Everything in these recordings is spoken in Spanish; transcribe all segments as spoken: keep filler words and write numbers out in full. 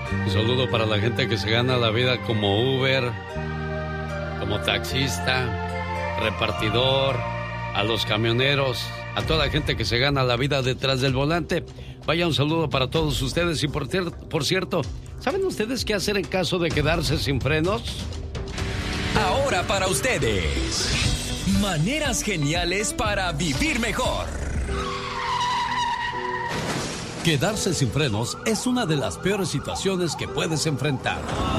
Un saludo para la gente que se gana la vida como Uber, como taxista, repartidor, a los camioneros, a toda la gente que se gana la vida detrás del volante. Vaya, un saludo para todos ustedes. Y por, por cierto, ¿saben ustedes qué hacer en caso de quedarse sin frenos? Ahora para ustedes, maneras geniales para vivir mejor. Quedarse sin frenos es una de las peores situaciones que puedes enfrentar.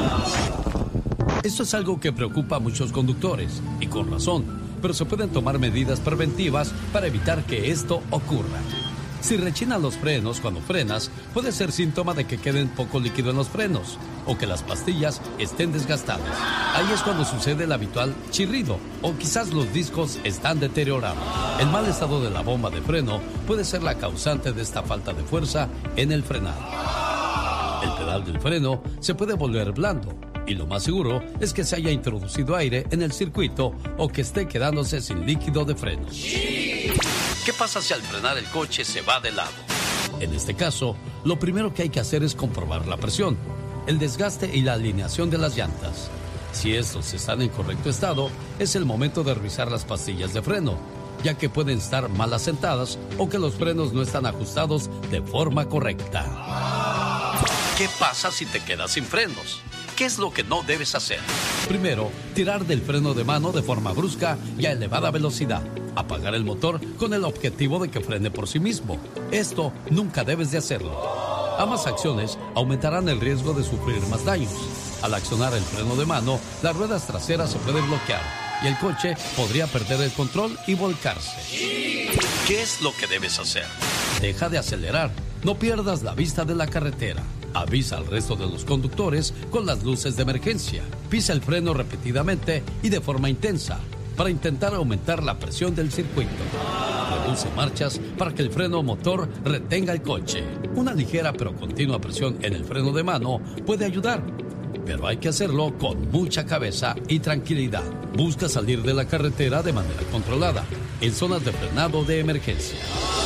Esto es algo que preocupa a muchos conductores, y con razón, pero se pueden tomar medidas preventivas para evitar que esto ocurra. Si rechinan los frenos cuando frenas, puede ser síntoma de que queden poco líquido en los frenos o que las pastillas estén desgastadas. Ahí es cuando sucede el habitual chirrido o quizás los discos están deteriorados. El mal estado de la bomba de freno puede ser la causante de esta falta de fuerza en el frenado. El pedal del freno se puede volver blando y lo más seguro es que se haya introducido aire en el circuito o que esté quedándose sin líquido de frenos. ¿Qué pasa si al frenar el coche se va de lado? En este caso, lo primero que hay que hacer es comprobar la presión, el desgaste y la alineación de las llantas. Si estos están en correcto estado, es el momento de revisar las pastillas de freno, ya que pueden estar mal asentadas o que los frenos no están ajustados de forma correcta. ¿Qué pasa si te quedas sin frenos? ¿Qué es lo que no debes hacer? Primero, tirar del freno de mano de forma brusca y a elevada velocidad. Apagar el motor con el objetivo de que frene por sí mismo. Esto nunca debes de hacerlo. Ambas acciones aumentarán el riesgo de sufrir más daños. Al accionar el freno de mano, las ruedas traseras se pueden bloquear y el coche podría perder el control y volcarse. ¿Qué es lo que debes hacer? Deja de acelerar. No pierdas la vista de la carretera. Avisa al resto de los conductores con las luces de emergencia. Pisa el freno repetidamente y de forma intensa para intentar aumentar la presión del circuito. Reduce marchas para que el freno motor retenga el coche. Una ligera pero continua presión en el freno de mano puede ayudar, pero hay que hacerlo con mucha cabeza y tranquilidad. Busca salir de la carretera de manera controlada, en zonas de frenado de emergencia.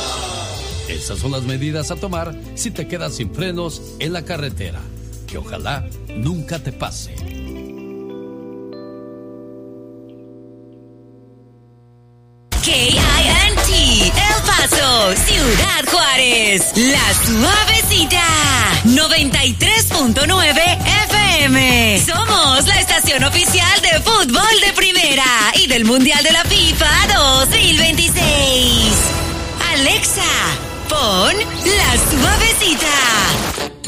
Esas son las medidas a tomar si te quedas sin frenos en la carretera, que ojalá nunca te pase. K I N T, El Paso, Ciudad Juárez, La Suavecita, noventa y tres punto nueve F M. Somos la estación oficial de fútbol de primera y del Mundial de la FIFA dos mil veintiséis. Alexa, pon La Suavecita.